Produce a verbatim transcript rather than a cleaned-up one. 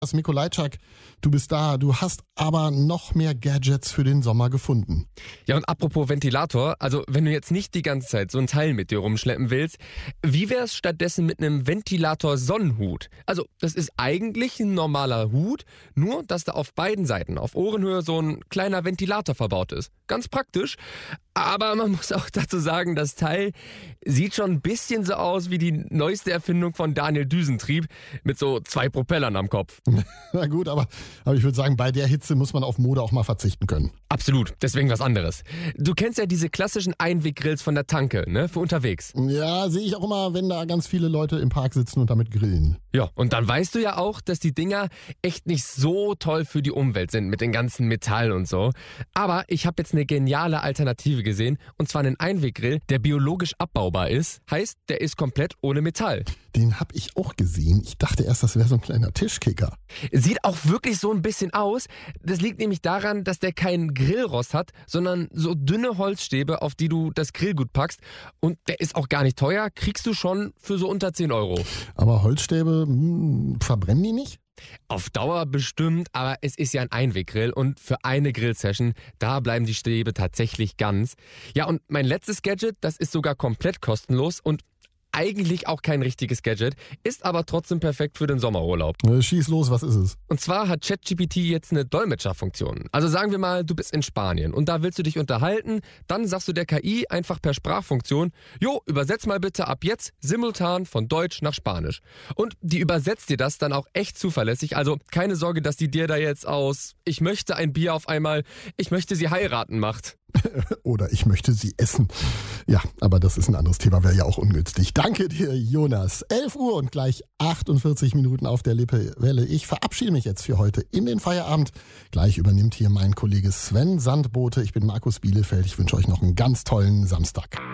Mikolajczak, du bist da, du hast aber noch mehr Gadgets für den Sommer gefunden. Ja, und apropos Ventilator, also wenn du jetzt nicht die ganze Zeit so ein Teil mit dir rumschleppen willst, wie wär's stattdessen mit einem Ventilator-Sonnenhut? Also das ist eigentlich ein normaler Hut, nur dass da auf beiden Seiten, auf Ohrenhöhe, so ein kleiner Ventilator verbaut ist. Ganz praktisch, aber man muss auch dazu sagen, das Teil sieht schon ein bisschen so aus wie die neueste Erfindung von Daniel Düsentrieb mit so zwei Propellern am Kopf. Na gut, aber, aber ich würde sagen, bei der Hitze muss man auf Mode auch mal verzichten können. Absolut, deswegen was anderes. Du kennst ja diese klassischen Einweggrills von der Tanke, ne, für unterwegs. Ja, sehe ich auch immer, wenn da ganz viele Leute im Park sitzen und damit grillen. Ja, und dann weißt du ja auch, dass die Dinger echt nicht so toll für die Umwelt sind mit den ganzen Metall und so. Aber ich habe jetzt eine geniale Alternative gesehen, und zwar einen Einweggrill, der biologisch abbaubar ist. Heißt, der ist komplett ohne Metall. Den habe ich auch gesehen. Ich dachte erst, das wäre so ein kleiner Tischkicker. Sieht auch wirklich so ein bisschen aus. Das liegt nämlich daran, dass der keinen Grillrost hat, sondern so dünne Holzstäbe, auf die du das Grillgut packst. Und der ist auch gar nicht teuer, kriegst du schon für so unter zehn Euro. Aber Holzstäbe, hm, verbrennen die nicht? Auf Dauer bestimmt, aber es ist ja ein Einweggrill und für eine Grillsession, da bleiben die Stäbe tatsächlich ganz. Ja, und mein letztes Gadget, das ist sogar komplett kostenlos und eigentlich auch kein richtiges Gadget, ist aber trotzdem perfekt für den Sommerurlaub. Schieß los, was ist es? Und zwar hat ChatGPT jetzt eine Dolmetscherfunktion. Also sagen wir mal, du bist in Spanien und da willst du dich unterhalten, dann sagst du der K I einfach per Sprachfunktion, jo, übersetz mal bitte ab jetzt simultan von Deutsch nach Spanisch. Und die übersetzt dir das dann auch echt zuverlässig, also keine Sorge, dass die dir da jetzt aus ich möchte ein Bier auf einmal, ich möchte sie heiraten macht. Oder ich möchte sie essen. Ja, aber das ist ein anderes Thema, wäre ja auch ungünstig. Danke dir, Jonas. elf Uhr und gleich achtundvierzig Minuten auf der Lippe-Welle. Ich verabschiede mich jetzt für heute in den Feierabend. Gleich übernimmt hier mein Kollege Sven Sandbote. Ich bin Markus Bielefeld. Ich wünsche euch noch einen ganz tollen Samstag.